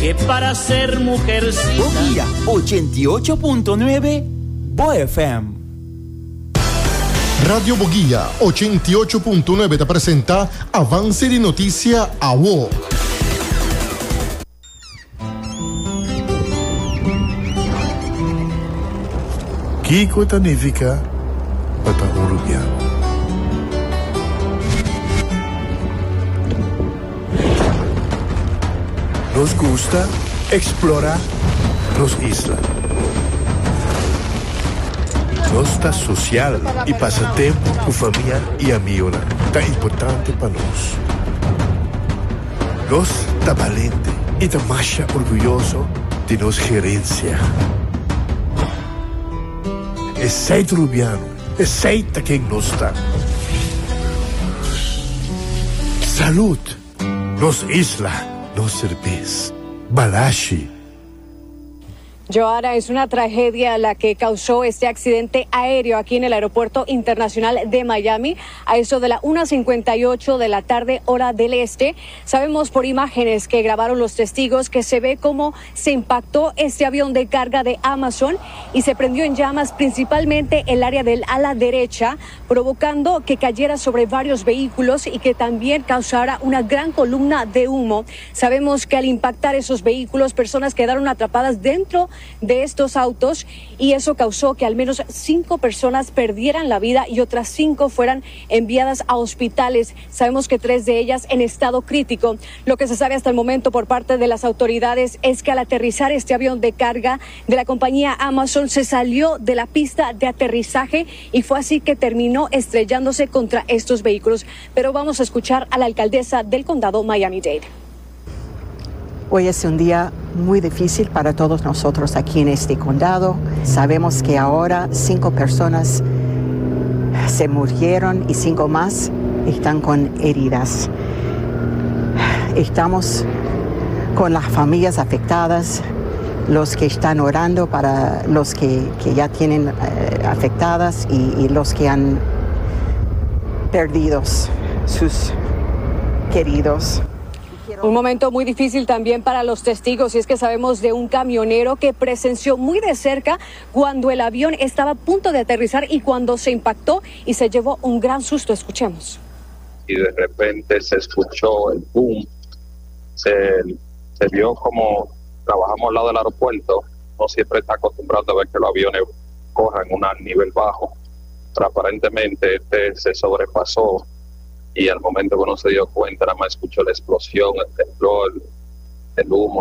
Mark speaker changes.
Speaker 1: que para ser mujercita.
Speaker 2: Boguía 88.9 BoFM.
Speaker 3: Radio Boguía 88.9 te presenta Avance de Noticia a WO.
Speaker 4: Kiko Tanifica Patahurubia. Nos gusta explorar las islas. Nossa social e passatempo com família e amigos tá importante para nós. Nós tá valente e tá mais orgulhoso de nossa gerência. Aceita Rubiano, aceita quem nós tá. Saúde, nos isla, nos cerveza, Balashi.
Speaker 5: Joana, es una tragedia la que causó este accidente aéreo aquí en el Aeropuerto Internacional de Miami a eso de la 1:58 de la tarde, hora del este. Sabemos por imágenes que grabaron los testigos que se ve cómo se impactó este avión de carga de Amazon y se prendió en llamas principalmente el área del ala derecha, provocando que cayera sobre varios vehículos y que también causara una gran columna de humo. Sabemos que al impactar esos vehículos, personas quedaron atrapadas dentro de estos autos y eso causó que al menos 5 personas perdieran la vida y otras 5 fueran enviadas a hospitales. Sabemos que 3 de ellas en estado crítico. Lo que se sabe hasta el momento por parte de las autoridades es que al aterrizar este avión de carga de la compañía Amazon se salió de la pista de aterrizaje y fue así que terminó estrellándose contra estos vehículos. Pero vamos a escuchar a la alcaldesa del condado Miami-Dade.
Speaker 6: Hoy es un día muy difícil para todos nosotros aquí en este condado. Sabemos que ahora 5 personas se murieron y 5 más están con heridas. Estamos con las familias afectadas, los que están orando para los que ya tienen afectadas y los que han perdido sus queridos.
Speaker 5: Un momento muy difícil también para los testigos, y es que sabemos de un camionero que presenció muy de cerca cuando el avión estaba a punto de aterrizar y cuando se impactó y se llevó un gran susto. Escuchemos.
Speaker 7: Y de repente se escuchó el boom, se vio como trabajamos al lado del aeropuerto, no siempre está acostumbrado a ver que los aviones corran a un nivel bajo, pero aparentemente se sobrepasó. Y al momento que uno se dio cuenta, nada más escuchó la explosión, el temblor, el humo.